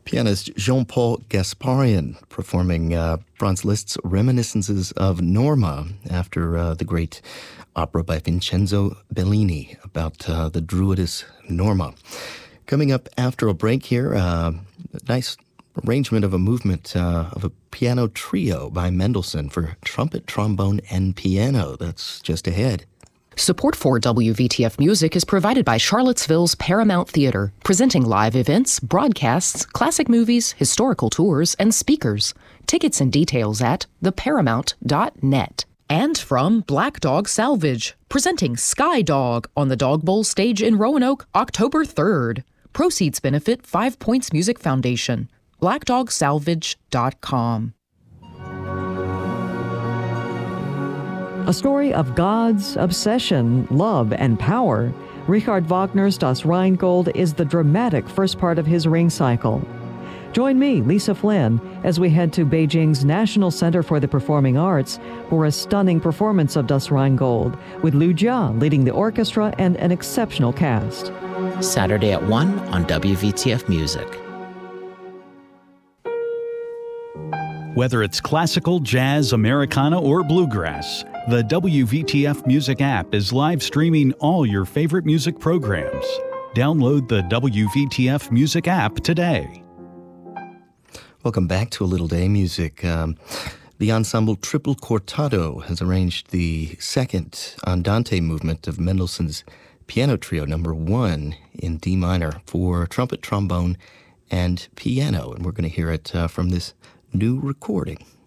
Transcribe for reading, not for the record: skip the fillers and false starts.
Pianist Jean-Paul Gasparian performing Franz Liszt's Reminiscences of Norma after the great opera by Vincenzo Bellini about the druidess Norma. Coming up after a break here, a nice arrangement of a movement of a piano trio by Mendelssohn for trumpet, trombone, and piano. That's just ahead. Support for WVTF Music is provided by Charlottesville's Paramount Theater, presenting live events, broadcasts, classic movies, historical tours, and speakers. Tickets and details at theparamount.net. And from Black Dog Salvage, presenting Sky Dog on the Dog Bowl stage in Roanoke, October 3rd. Proceeds benefit 5 Points Music Foundation. BlackDogSalvage.com. A story of gods, obsession, love, and power. Richard Wagner's Das Rheingold is the dramatic first part of his Ring cycle. Join me, Lisa Flynn, as we head to Beijing's National Center for the Performing Arts for a stunning performance of Das Rheingold, with Liu Jia leading the orchestra and an exceptional cast. Saturday at 1 on WVTF Music. Whether it's classical, jazz, Americana, or bluegrass, the WVTF Music app is live streaming all your favorite music programs. Download the WVTF Music app today. Welcome back to A Little Day Music. The ensemble Triple Quartato has arranged the second Andante movement of Mendelssohn's Piano Trio No. 1 in D minor for trumpet, trombone, and piano. And we're going to hear it from this new recording.